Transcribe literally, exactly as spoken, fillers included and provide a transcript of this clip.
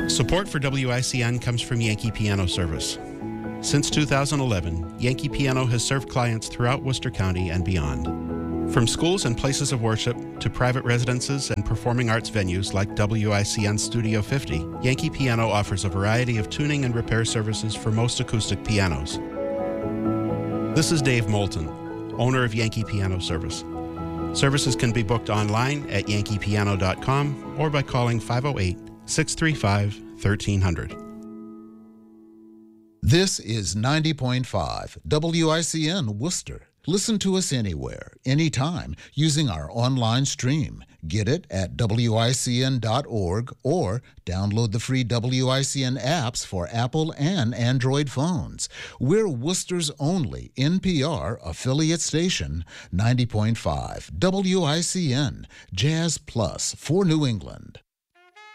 Support for W I C N comes from Yankee Piano Service. Since two thousand eleven, Yankee Piano has served clients throughout Worcester County and beyond. From schools and places of worship to private residences and performing arts venues like W I C N Studio fifty, Yankee Piano offers a variety of tuning and repair services for most acoustic pianos. This is Dave Moulton, owner of Yankee Piano Service. Services can be booked online at yankee piano dot com or by calling five oh eight, six three five, one three zero zero. This is ninety point five W I C N Worcester. Listen to us anywhere, anytime, using our online stream. Get it at W I C N dot org or download the free W I C N apps for Apple and Android phones. We're Worcester's only N P R affiliate station, ninety point five W I C N, Jazz Plus for New England.